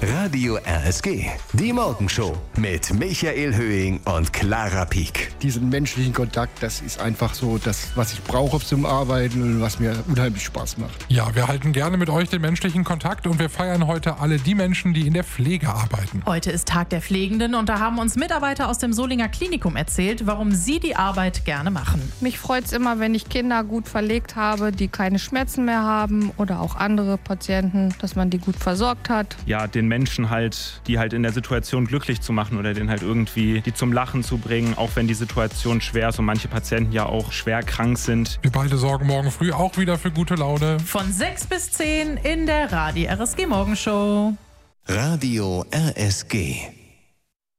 Radio RSG, die Morgenshow mit Michael Höhing und Clara Pieck. Diesen menschlichen Kontakt, das ist einfach so das, was ich brauche zum Arbeiten und was mir unheimlich Spaß macht. Ja, wir halten gerne mit euch den menschlichen Kontakt und wir feiern heute alle die Menschen, die in der Pflege arbeiten. Heute ist Tag der Pflegenden und da haben uns Mitarbeiter aus dem Solinger Klinikum erzählt, warum sie die Arbeit gerne machen. Mich freut es immer, wenn ich Kinder gut verlegt habe, die keine Schmerzen mehr haben oder auch andere Patienten, dass man die gut versorgt hat. Ja, den Menschen halt, die halt in der Situation glücklich zu machen oder den halt irgendwie die zum Lachen zu bringen, auch wenn die Situation schwer ist und manche Patienten ja auch schwer krank sind. Wir beide sorgen morgen früh auch wieder für gute Laune. Von 6 bis 10 in der Radio RSG Morgenshow. Radio RSG.